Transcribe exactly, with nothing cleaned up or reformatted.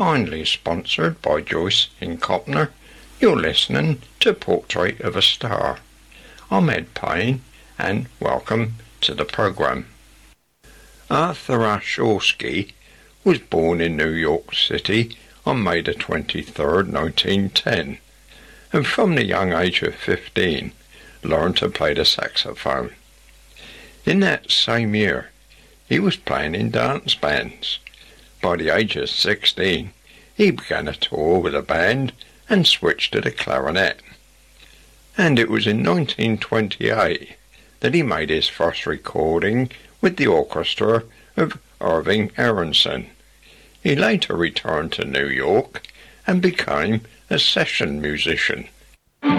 kindly sponsored by Joyce in Copner. You're listening to Portrait of a Star. I'm Ed Payne, and welcome to the programme. Arthur Ashe Orsky was born in New York City on May the twenty-third, nineteen ten, and from the young age of fifteen learned to play the saxophone. In that same year, he was playing in dance bands. By the age of sixteen, he began a tour with a band and switched to the clarinet. And it was in nineteen twenty-eight that he made his first recording with the orchestra of Irving Aronson. He later returned to New York and became a session musician.